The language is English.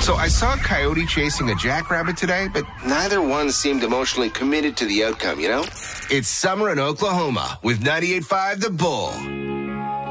So I saw a coyote chasing a jackrabbit today, but neither one seemed emotionally committed to the outcome, you know? It's summer in Oklahoma with 98.5 The Bull.